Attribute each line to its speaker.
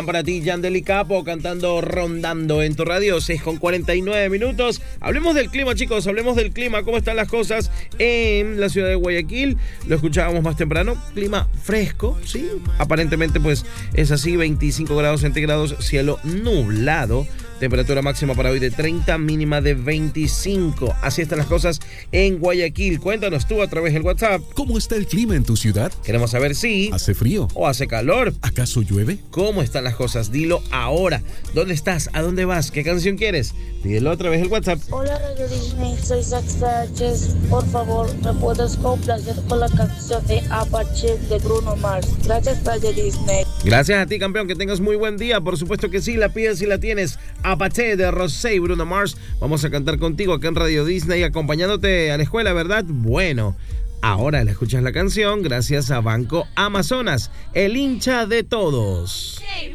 Speaker 1: Para ti, Yandel Capo, cantando Rondando en tu radio, 6:49. Hablemos del clima, chicos, hablemos del clima. ¿Cómo están las cosas en la ciudad de Guayaquil? Lo escuchábamos más temprano. Clima fresco, sí. Aparentemente, pues, es así, 25 grados centígrados, cielo nublado. Temperatura máxima para hoy de 30, mínima de 25. Así están las cosas en Guayaquil. Cuéntanos tú a través del WhatsApp.
Speaker 2: ¿Cómo está el clima en tu ciudad?
Speaker 1: Queremos saber si
Speaker 2: ¿hace frío
Speaker 1: o hace calor.
Speaker 2: ¿Acaso llueve?
Speaker 1: ¿Cómo están las cosas? Dilo ahora. ¿Dónde estás? ¿A dónde vas? ¿Qué canción quieres? Dídelo a través del WhatsApp.
Speaker 3: Hola Radio Disney, soy Zack Sánchez. Por favor, ¿me puedes complacer con la canción de Apache de Bruno Mars? Gracias Radio Disney.
Speaker 1: Gracias a ti, campeón, que tengas muy buen día. Por supuesto que sí, la pides y la tienes. Apache de Rosé y Bruno Mars. Vamos a cantar contigo acá en Radio Disney, acompañándote a la escuela, ¿verdad? Bueno, ahora le escuchas la canción gracias a Banco Amazonas, el hincha de todos.